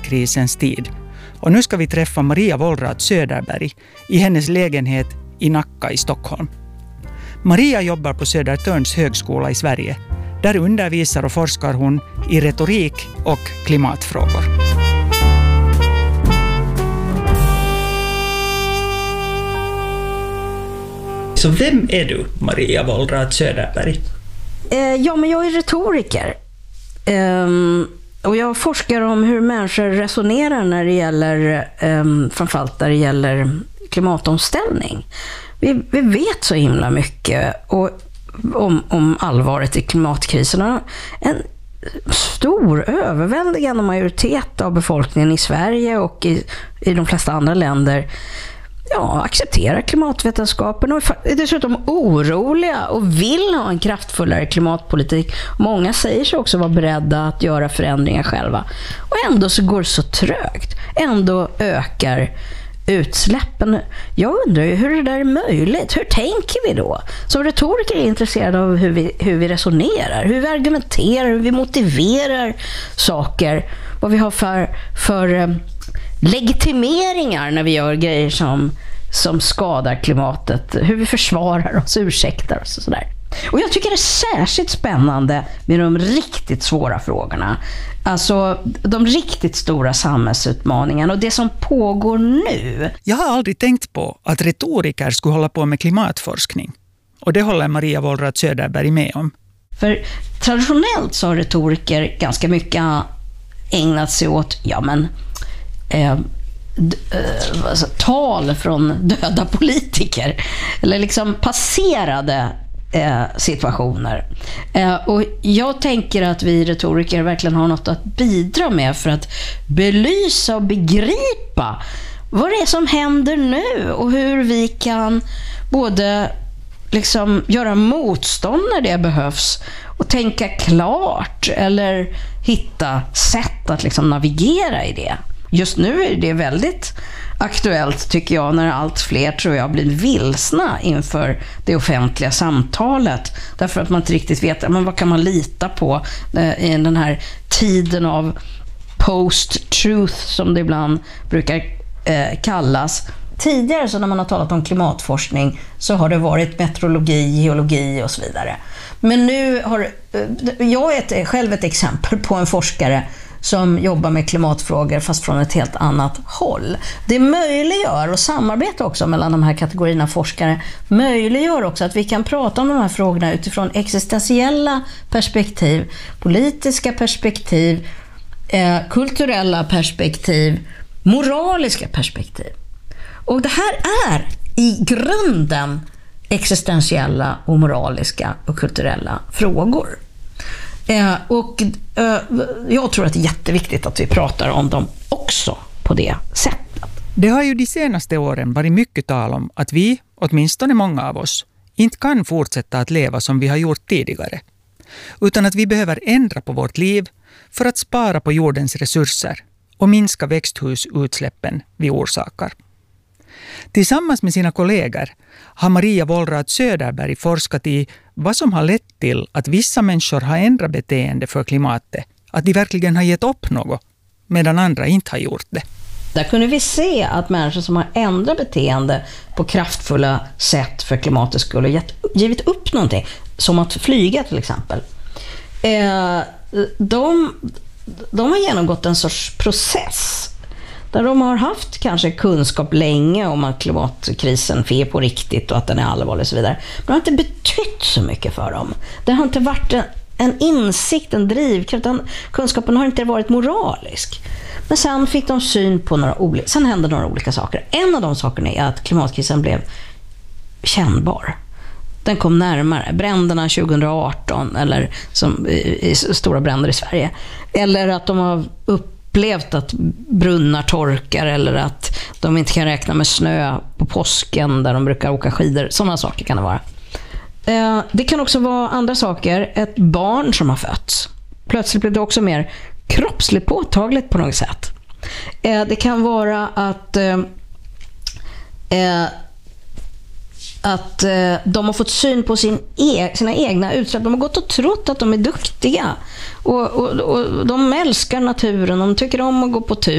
klimatkrisens tid. Och nu ska vi träffa Maria Wollratz Söderberg i hennes lägenhet i Nacka i Stockholm. Maria jobbar på Södertörns högskola i Sverige. Där undervisar och forskar hon i retorik och klimatfrågor. Så vem är du, Maria Wollratz Söderberg? Men jag är retoriker. Och jag forskar om hur människor resonerar när det gäller, framförallt när det gäller klimatomställning. Vi vet så himla mycket om allvaret i klimatkrisen. En stor, överväldigande majoritet av befolkningen i Sverige och i de flesta andra länder accepterar klimatvetenskapen och är dessutom oroliga och vill ha en kraftfullare klimatpolitik. Många säger sig också vara beredda att göra förändringar själva. Och ändå så går det så trögt. Ändå ökar utsläppen. Jag undrar ju hur det där är möjligt. Hur tänker vi då? Som retoriker är intresserade av hur vi resonerar, hur vi argumenterar, hur vi motiverar saker. Vad vi har för legitimeringar när vi gör grejer som skadar klimatet, hur vi försvarar oss, ursäktar oss och sådär. Och jag tycker det är särskilt spännande med de riktigt svåra frågorna. Alltså de riktigt stora samhällsutmaningarna och det som pågår nu. Jag har aldrig tänkt på att retoriker skulle hålla på med klimatforskning. Och det håller Maria Wollratz Söderberg med om. För traditionellt så har retoriker ganska mycket ägnat sig åt tal från döda politiker eller liksom passerade situationer. Och jag tänker att vi retoriker verkligen har något att bidra med för att belysa och begripa vad det är som händer nu och hur vi kan både liksom göra motstånd när det behövs och tänka klart eller hitta sätt att liksom navigera i det. Just nu är det väldigt aktuellt tycker jag när allt fler tror jag blir vilsna inför det offentliga samtalet därför att man inte riktigt vet vad kan man lita på i den här tiden av post-truth som det ibland brukar kallas. Tidigare så när man har talat om klimatforskning så har det varit meteorologi, geologi och så vidare. Men nu har jag är själv ett exempel på en forskare som jobbar med klimatfrågor fast från ett helt annat håll. Det möjliggör och samarbete också mellan de här kategorierna forskare möjliggör också att vi kan prata om de här frågorna utifrån existentiella perspektiv, politiska perspektiv, kulturella perspektiv, moraliska perspektiv. Och det här är i grunden existentiella och moraliska och kulturella frågor. Jag tror att det är jätteviktigt att vi pratar om dem också på det sättet. Det har ju de senaste åren varit mycket tal om att vi, åtminstone många av oss, inte kan fortsätta att leva som vi har gjort tidigare. Utan att vi behöver ändra på vårt liv för att spara på jordens resurser och minska växthusutsläppen vi orsakar. Tillsammans med sina kollegor har Maria Wollratz Söderberg forskat i vad som har lett till att vissa människor har ändrat beteende för klimatet, att de verkligen har gett upp något, medan andra inte har gjort det. Där kunde vi se att människor som har ändrat beteende på kraftfulla sätt för klimatets skull och givit upp någonting, som att flyga till exempel, de har genomgått en sorts process där de har haft kanske kunskap länge om att klimatkrisen är på riktigt och att den är allvarlig och så vidare. Men det har inte betytt så mycket för dem. Det har inte varit en insikt, en drivkraft. Kunskapen har inte varit moralisk. Men sen fick de syn på sen hände några olika saker. En av de sakerna är att klimatkrisen blev kännbar. Den kom närmare. Bränderna 2018 eller som i stora bränder i Sverige. Eller att de har upplevt att brunnar torkar eller att de inte kan räkna med snö på påsken där de brukar åka skidor. Sådana saker kan det vara. Det kan också vara andra saker. Ett barn som har fötts. Plötsligt blir det också mer kroppsligt påtagligt på något sätt. Det kan vara att de har fått syn på sina egna utsläpp. De har gått och trott att de är duktiga. Och de älskar naturen. De tycker om att gå på tur.